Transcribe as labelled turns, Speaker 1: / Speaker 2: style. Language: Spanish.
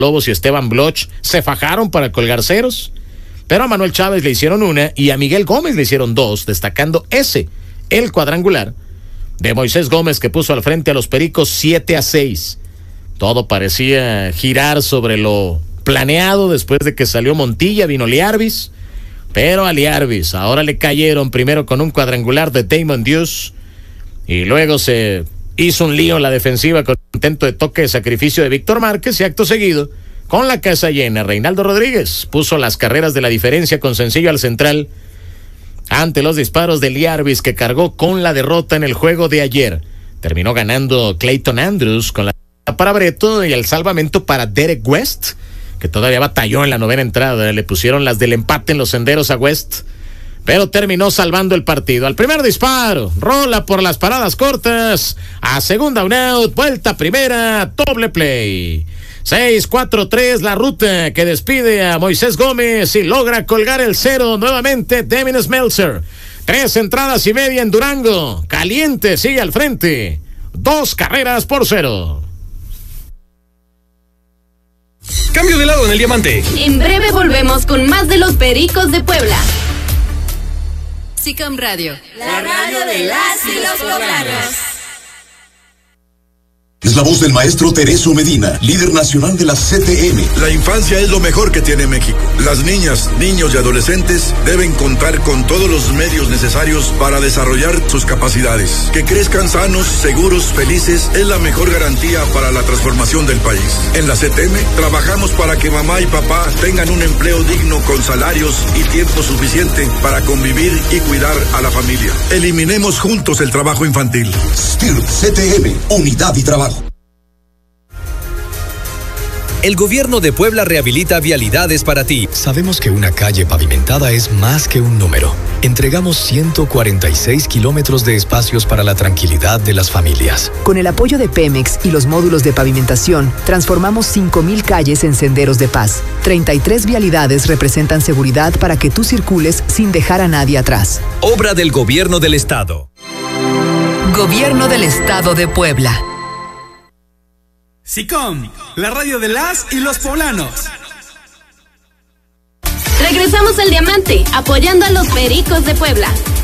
Speaker 1: Lobos y Esteban Bloch se fajaron para colgar ceros, pero a Manuel Chávez le hicieron una y a Miguel Gómez le hicieron dos, destacando el cuadrangular de Moisés Gómez, que puso al frente a los Pericos 7-6. Todo parecía girar sobre lo planeado después de que salió Montilla, vino Liarbis, pero a Liarbis ahora le cayeron primero con un cuadrangular de Damon Deuce y luego se hizo un lío en la defensiva con intento de toque de sacrificio de Víctor Márquez y acto seguido, con la casa llena, Reinaldo Rodríguez puso las carreras de la diferencia con sencillo al central ante los disparos de Liarbis, que cargó con la derrota en el juego de ayer. Terminó ganando Clayton Andrews con la para Breto y el salvamento para Derek West, que todavía batalló en la novena entrada. Le pusieron las del empate en los senderos a West, pero terminó salvando el partido. Al primer disparo, rola por las paradas cortas, a segunda un out, vuelta primera, doble play. 6-4-3 la ruta que despide a Moisés Gómez y logra colgar el cero nuevamente Devin Smeltzer. 3 entradas y media en Durango. Caliente sigue al frente. 2-0.
Speaker 2: Cambio de lado en el diamante.
Speaker 3: En breve volvemos con más de los Pericos de Puebla.
Speaker 4: SICAM Radio,
Speaker 5: la radio de las y los poblanos.
Speaker 6: Es la voz del maestro Tereso Medina, líder nacional de la CTM.
Speaker 7: La infancia es lo mejor que tiene México. Las niñas, niños y adolescentes deben contar con todos los medios necesarios para desarrollar sus capacidades. Que crezcan sanos, seguros, felices es la mejor garantía para la transformación del país. En la CTM trabajamos para que mamá y papá tengan un empleo digno con salarios y tiempo suficiente para convivir y cuidar a la familia. Eliminemos juntos el trabajo infantil.
Speaker 6: STIRP CTM, unidad y trabajo.
Speaker 8: El gobierno de Puebla rehabilita vialidades para ti.
Speaker 9: Sabemos que una calle pavimentada es más que un número. Entregamos 146 kilómetros de espacios para la tranquilidad de las familias.
Speaker 10: Con el apoyo de Pemex y los módulos de pavimentación, transformamos 5,000 calles en senderos de paz. 33 vialidades representan seguridad para que tú circules sin dejar a nadie atrás.
Speaker 8: Obra del Gobierno del Estado.
Speaker 4: Gobierno del Estado de Puebla.
Speaker 2: SICOM, la radio de las y los poblanos.
Speaker 3: Regresamos al diamante, apoyando a los Pericos de Puebla.